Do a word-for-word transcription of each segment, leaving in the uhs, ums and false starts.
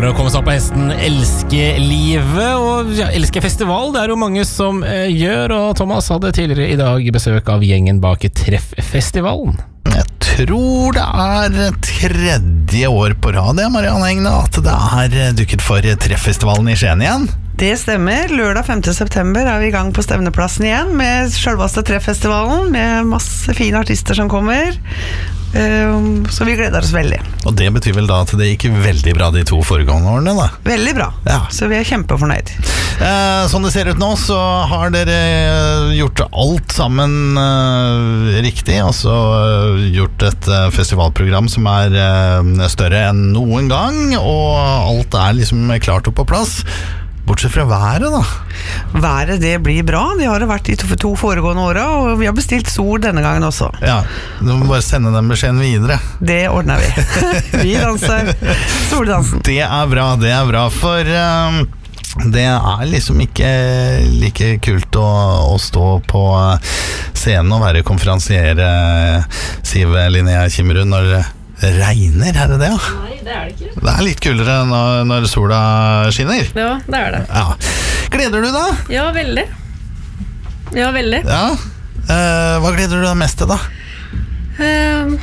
bare å komme seg opp på hesten, elske livet og ja, elske festival. Det er jo mange som eh, gjør, og Thomas hadde tidligere i dag besøk av gjengen bak Treffestivalen. Jeg tror det er tredje år på rad, ja, Marianne Engne, at det er dukket for Treffestivalen i Skien igjen. Det stemmer. Lørdag femte september er vi i gang på stevneplassen igjen med selveste Treffestivalen, med masse fine artister som kommer. Um, så vi gleder oss veldig. Og det betyr vel da at det gikk veldig bra de to foregående årene, da? Veldig bra, ja. Så vi er kjempefornøyd. Eh, sånn det ser ut nå, så har dere gjort alt sammen eh, riktig, altså eh, gjort et eh, festivalprogram som er eh, større enn noen gang, og alt er liksom klart og på plass. Bortsett fra været, da. Været, det blir bra. Det har det vært de to, to foregående åra, og vi har bestilt sol denne gangen også. Ja, du må bare sende den beskjeden videre. Det ordner vi. Vi danser soldansen. Det er bra, det er bra, for um, det er liksom ikke like kult å, å stå på scenen og være konferansier, Siv Linnea Kimmerud, når regner, er det det? Ja? Nei, det er det ikke. Det er litt kulere når, når sola skinner. Ja, det er det. Ja. Gleder du da? Ja, veldig. Ja, veldig. Ja. Eh, hva gleder du deg mest til da? Um,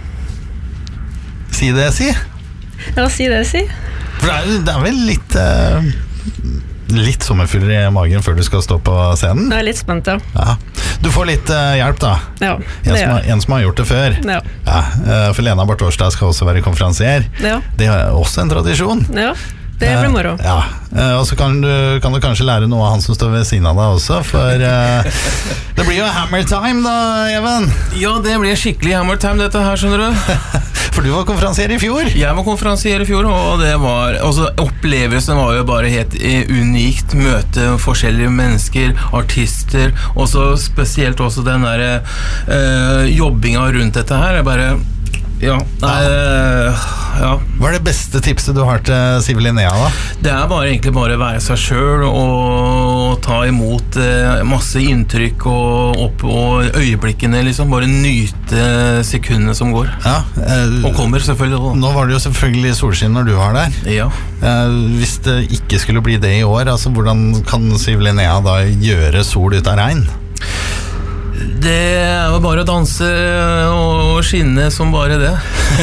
si det, si. ja, si det, si. For det er, det er vel litt eh, litt sommerfugler i magen før du skal stå på scenen. Jeg er litt spent, ja. Ja. Du får litt uh, hjelp da. Ja, en, som har, en som har gjort det før. Ja. Ja, uh, for Lena Bartårstad skal også være konferansier. Ja. Det er også en tradisjon. Ja, det blir moro. Uh, ja. uh, Og så kan du, kan du kanskje lære noe av han som står ved siden av deg også, for uh, det blir jo hammer time da, Even. Ja, det blir skikkelig hammer time dette her, skjønner du. For du var konferansier i fjor. Jeg var konferansier i fjor, og det var, altså, opplevelsen var jo bare helt eh, unikt. Møte forskjellige mennesker, artister, og så spesielt også den der eh, jobbinga rundt dette her. Jeg bare, ja, nei, eh, ja. Hva er det beste tipset du har til Siv Linnea da? Det er bare egentlig bare å være seg selv og ta imot eh, masse inntrykk og, opp, og øyeblikkene, liksom. Bare nyte sekundene som går. Ja, eh, og kommer selvfølgelig da. Nå var det jo selvfølgelig solskinn når du var der. Ja. Eh, hvis det ikke skulle bli det i år, altså hvordan kan Siv Linnea da gjøre sol ut av regn? Det er jo bare å danse og skinne som bare det.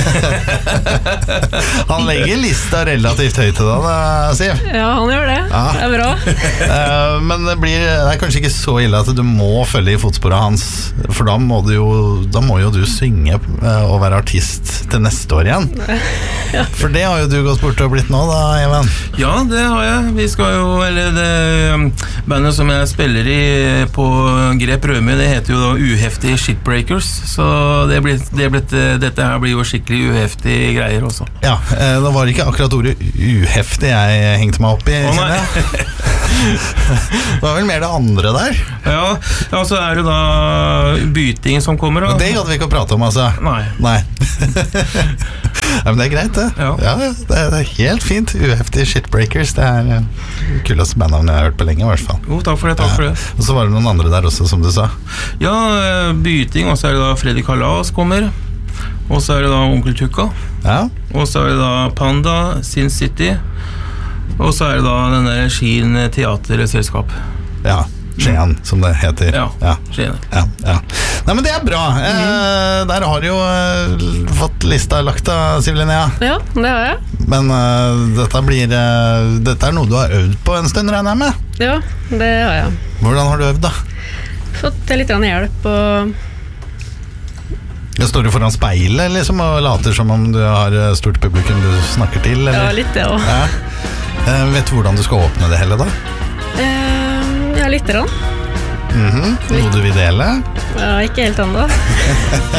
Han legger lista relativt høyt til deg da, Siv. Ja, han gjør det. Ja. Det er bra. uh, Men det, blir, det er kanskje ikke så ille at du må følge i fotsporet hans, for da må, du jo, da må jo du synge uh, og være artist til neste år igjen. Ja. For det har jo du gått bort og blitt nå da, Even. Ja, det har jeg. Vi skal jo, eller det bandet som jeg spiller i på Grep Røme, det heter jo da Uheftige Shitbreakers, så det ble, det ble, dette her blir jo skikkelig uheftige greier også. Ja, det var ikke akkurat ordet uheftig jeg hengte meg opp i. Å nei. Det var vel mer det andre der. Ja, ja, så er det da byting som kommer da. Det hadde vi ikke å prate om, altså. Nei. Nei. Ja, men det er greit det. Ja. Ja, det, er, det er helt fint. Uheftige Shitbreakers, det er uh, kuleste bandnavnet jeg har hørt på lenge i hvert fall. Jo, takk for det, takk for det. Ja. Og så var det noen andre der også, som du sa. Ja, byting, og så er det da Freddy Kalas kommer, og så er det da Onkel Tukka, ja. Og så er det da Panda, Sin City, og så er det da denne Skien Teaterselskap. Ja, Skien, som det heter. Ja, ja. Skien. Ja, ja. Nei, men det er bra. Mm. Eh, der har du jo eh, fått lista lagt av Siv Linnea. Ja, det har jeg. Men uh, dette blir uh, dette er noe du har øvd på en stund, regner jeg med? Ja, det har jeg. Hvordan har du øvd da? Fått litt hjelp og... Jeg står du foran speilet liksom, og later som om du har stort publikum du snakker til? Eller? Ja, litt det også. Ja. Uh, vet du hvordan du skal åpne det hele da? Uh, ja, litt rann. Mm-hmm. Noe du vil dele? Ja, ikke helt enda.